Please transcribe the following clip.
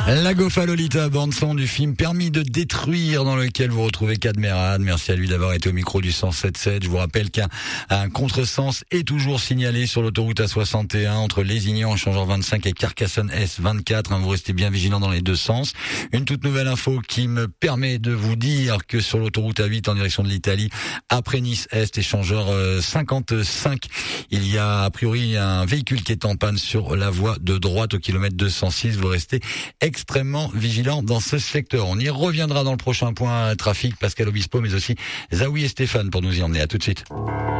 La Gofa Lolita, bande-son du film Permis de détruire, dans lequel vous retrouvez Cadmerade. Merci à lui d'avoir été au micro du 107.7. Je vous rappelle qu'un contresens est toujours signalé sur l'autoroute A61 entre Lézignan, échangeur 25 et Carcassonne S24. Vous restez bien vigilants dans les deux sens. Une toute nouvelle info qui me permet de vous dire que sur l'autoroute A8 en direction de l'Italie, après Nice Est, échangeur 55, il y a a priori un véhicule qui est en panne sur la voie de droite au kilomètre 206. Vous restez extrêmement vigilant dans ce secteur. On y reviendra dans le prochain point trafic. Pascal Obispo, mais aussi Zawi et Stéphane pour nous y emmener. À tout de suite.